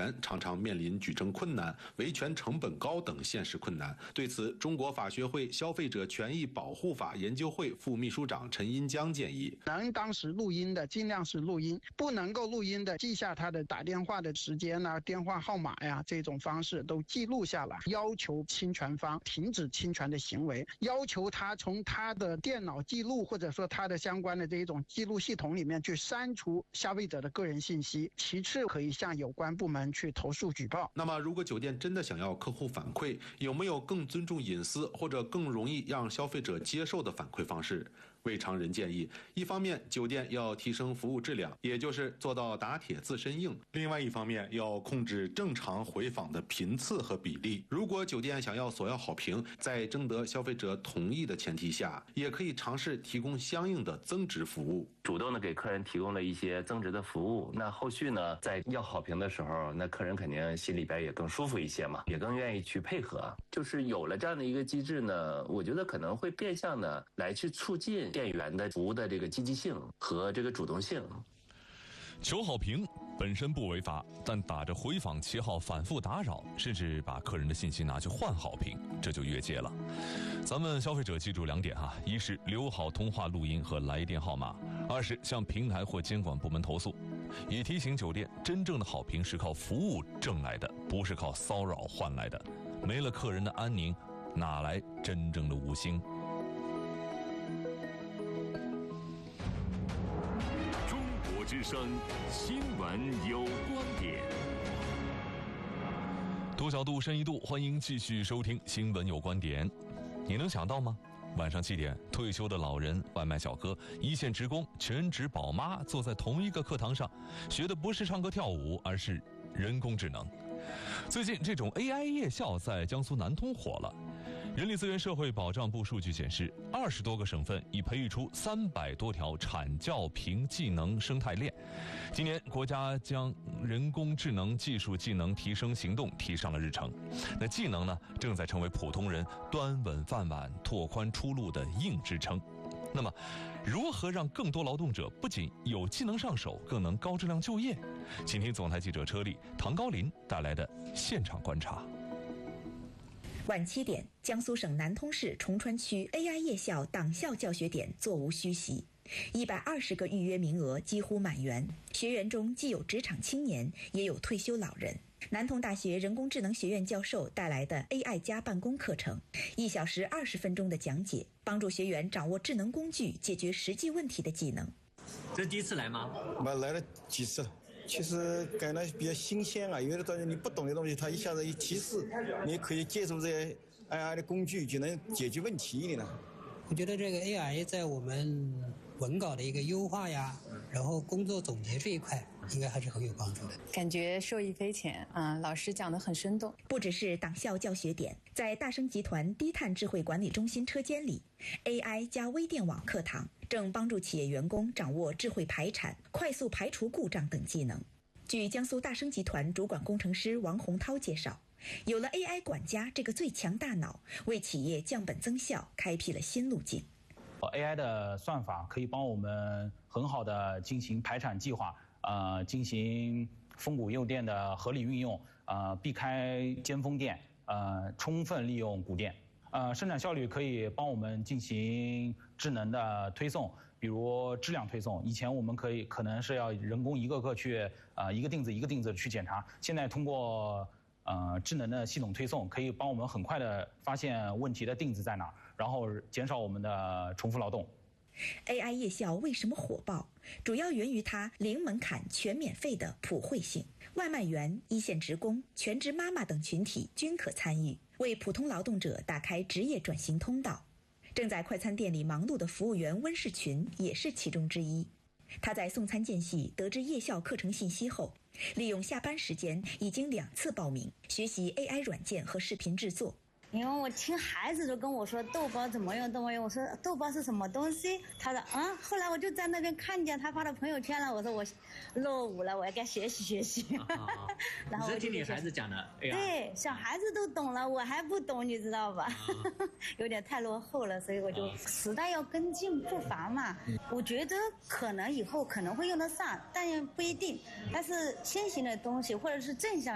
员常常面临举证困难、维权成本高等现实困难。对此，中国法学会消费者权益保护法研究会副秘书长陈荫江建议： 能当时录音的尽量是录音，不能够录音的记下他的打电话的时间啊、电话号码呀，这种方式都记录下来，要求侵权方停止侵权的行为，要求他从他的电脑记录或者说他的相关的这种记录系统里面去删除消费者的个人信息。其次，可以向有关部门去投诉举报。 那么，如果酒店真的想要客户反馈，有没有更尊重隐私或者更容易让消费者接受的反馈方式？魏常仁建议，一方面酒店要提升服务质量，也就是做到打铁自身硬；另外一方面要控制正常回访的频次和比例。如果酒店想要索要好评，在征得消费者同意的前提下，也可以尝试提供相应的增值服务， 主动的给客人提供了一些增值的服务。那后续呢，在要好评的时候，那客人肯定心里边也更舒服一些嘛，也更愿意去配合。就是有了这样的一个机制呢，我觉得可能会变相的来去促进店员的服务的这个积极性和这个主动性。 求好评本身不违法，但打着回访旗号反复打扰，甚至把客人的信息拿去换好评，这就越界了。咱们消费者记住2点哈：一是留好通话录音和来电号码；二是向平台或监管部门投诉。也提醒酒店，真正的好评是靠服务挣来的，不是靠骚扰换来的。没了客人的安宁，哪来真正的5星？ 之声新闻有观点， 多角度深一度，欢迎继续收听新闻有观点。你能想到吗？晚上7点，退休的老人、外卖小哥、一线职工、全职宝妈坐在同一个课堂上，学的不是唱歌跳舞，而是人工智能。最近这种 AI 夜校在江苏南通火了。人力资源社会保障部数据显示，20多个省份已培育出300多条产教评技能生态链。今年国家将人工智能技术技能提升行动提上了日程。那技能呢，正在成为普通人端稳饭碗、拓宽出路的硬支撑。那么，如何让更多劳动者不仅有技能上手，更能高质量就业？请听总台记者车丽、唐高林带来的现场观察。 晚7点，江苏省南通市崇川区 AI 夜校党校教学点座无虚席，120个预约名额几乎满员。学员中既有职场青年，也有退休老人。南通大学人工智能学院教授带来的 AI 加办公课程，1小时20分钟的讲解，帮助学员掌握智能工具解决实际问题的技能。 这是第一次来吗？ 我来了几次了。其实感到比较新鲜啊，有的东西你不懂的东西，它一下子一提示，你可以借助这些 AI 的工具就能解决问题的了。 我觉得这个 AI 在我们文稿的一个优化呀，然后工作总结这一块，应该还是很有帮助的。 感觉受益匪浅啊，老师讲得很生动。 不只是党校教学点，在大升集团低碳智慧管理中心车间里 ，AI 加微电网课堂正帮助企业员工掌握智慧排产、快速排除故障等技能。据江苏大升集团主管工程师王洪涛介绍，有了 AI 管家这个最强大脑，为企业降本增效开辟了新路径。 AI 的算法可以帮我们很好的进行排产计划，进行峰谷诱电的合理运用，避开尖峰电，充分利用谷电。生产效率可以帮我们进行智能的推送，比如质量推送。以前我们可能是要人工一个个去一个钉子一个钉子去检查，现在通过智能的系统推送，可以帮我们很快的发现问题的钉子在哪，然后减少我们的重复劳动。 AI 夜校为什么火爆？主要源于它零门槛、全免费的普惠性。外卖员、一线职工、全职妈妈等群体均可参与，为普通劳动者打开职业转型通道。正在快餐店里忙碌的服务员温世群也是其中之一。他在送餐间隙得知夜校课程信息后，利用下班时间已经2次报名学习 AI 软件和视频制作。 因为我听孩子都跟我说豆包怎么用，我说豆包是什么东西？他说后来我就在那边看见他发的朋友圈了，我说我落伍了，我要该学习学习。然后我是听你孩子讲的， 对，小孩子都懂了，我还不懂，你知道吧？有点太落后了，所以我就时代要跟进步伐嘛。我觉得可能以后可能会用得上，但也不一定。但是先行的东西或者是正向